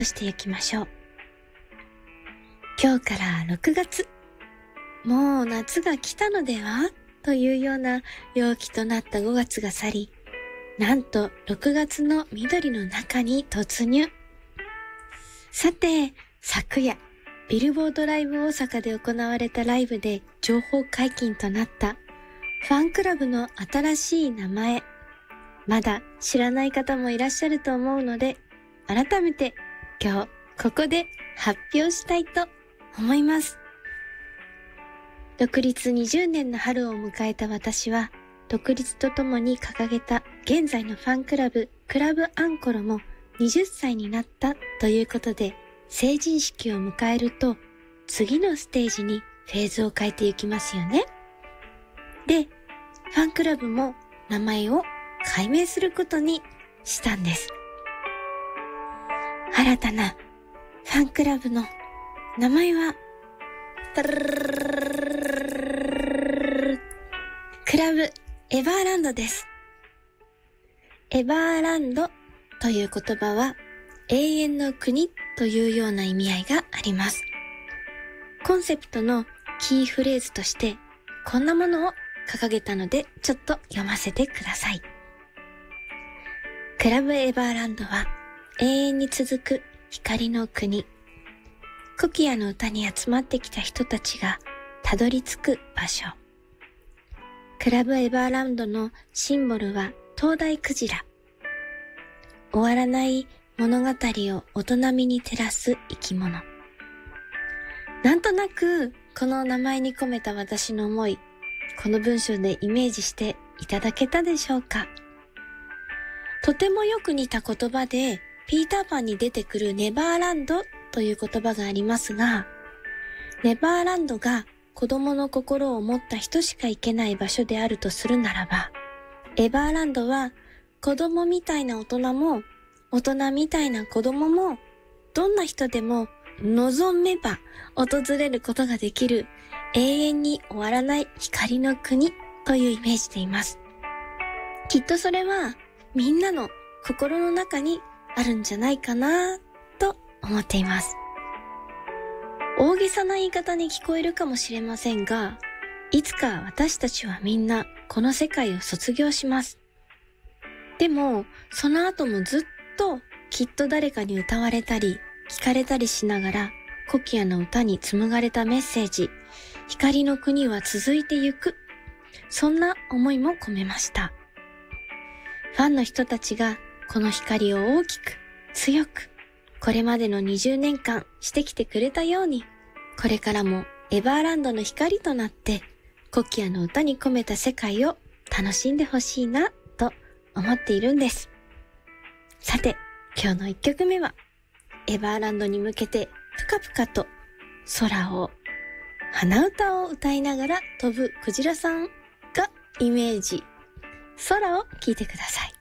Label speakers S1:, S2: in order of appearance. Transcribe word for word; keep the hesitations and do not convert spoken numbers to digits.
S1: していきましょう。今日からろくがつ。もう夏が来たのではというような陽気となったごがつが去り、なんとろくがつの緑の中に突入。さて、昨夜、ビルボードライブ大阪で行われたライブで情報解禁となったファンクラブの新しい名前。まだ知らない方もいらっしゃると思うので、改めて今日ここで発表したいと思います。独立にじゅうねんの春を迎えた私は、独立とともに掲げた現在のファンクラブ、クラブアンコロもはたちになったということで、成人式を迎えると次のステージにフェーズを変えていきますよね。で、ファンクラブも名前を改名することにしたんです。新たなファンクラブの名前はクラブエバーランドです。エバーランドという言葉は永遠の国というような意味合いがあります。コンセプトのキーフレーズとしてこんなものを掲げたのでちょっと読ませてください。クラブエバーランドは永遠に続く光の国。コキアの歌に集まってきた人たちがたどり着く場所。クラブエバーランドのシンボルは灯台クジラ。終わらない物語を大人みに照らす生き物。なんとなくこの名前に込めた私の思い、この文章でイメージしていただけたでしょうか。とてもよく似た言葉で、ピーターパンに出てくるネバーランドという言葉がありますが、ネバーランドが子供の心を持った人しか行けない場所であるとするならば、エバーランドは子供みたいな大人も、大人みたいな子供も、どんな人でも望めば訪れることができる永遠に終わらない光の国というイメージでいます。きっとそれはみんなの心の中にあるんじゃないかなと思っています。大げさな言い方に聞こえるかもしれませんが、いつか私たちはみんなこの世界を卒業します。でも、その後もずっときっと誰かに歌われたり聞かれたりしながら、コキアの歌に紡がれたメッセージ、光の国は続いてゆく。そんな思いも込めました。ファンの人たちがこの光を大きく、強く、これまでのにじゅうねんかんしてきてくれたように、これからもエバーランドの光となって、コキアの歌に込めた世界を楽しんでほしいな、と思っているんです。さて、今日のいっきょくめは、エバーランドに向けてぷかぷかと空を、鼻歌を歌いながら飛ぶクジラさんがイメージ。空を聞いてください。